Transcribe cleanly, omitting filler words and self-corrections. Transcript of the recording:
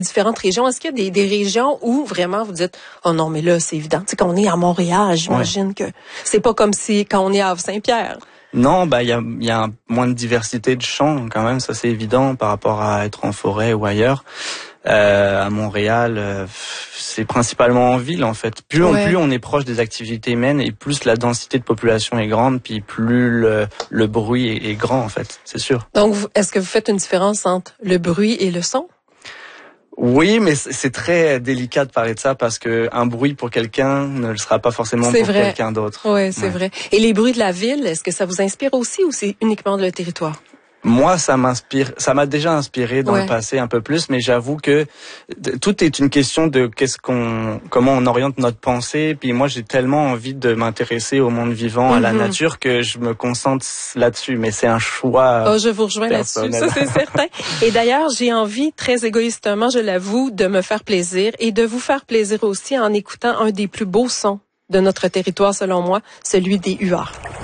différentes régions. Est-ce qu'il y a des régions où vraiment vous dites oh non mais là c'est évident, tu sais qu'on est à Montréal, j'imagine que c'est pas comme si quand on est à Havre-Saint-Pierre. Non, il y a moins de diversité de chants quand même, ça c'est évident par rapport à être en forêt ou ailleurs. À Montréal, c'est principalement en ville en fait. Plus on est proche des activités humaines et plus la densité de population est grande, puis plus le bruit est grand en fait, c'est sûr. Donc est-ce que vous faites une différence entre le bruit et le son? Oui, mais c'est très délicat de parler de ça parce que un bruit pour quelqu'un ne le sera pas forcément pour quelqu'un d'autre. Oui, c'est vrai. Et les bruits de la ville, est-ce que ça vous inspire aussi ou c'est uniquement le territoire? Moi, ça m'a déjà inspiré dans le passé un peu plus, mais j'avoue que tout est une question de comment on oriente notre pensée. Puis moi, j'ai tellement envie de m'intéresser au monde vivant, à la nature, que je me concentre là-dessus. Mais c'est un choix. Oh, je vous rejoins là-dessus, ça c'est certain. Et d'ailleurs, j'ai envie, très égoïstement, je l'avoue, de me faire plaisir et de vous faire plaisir aussi en écoutant un des plus beaux sons de notre territoire, selon moi, celui des huards.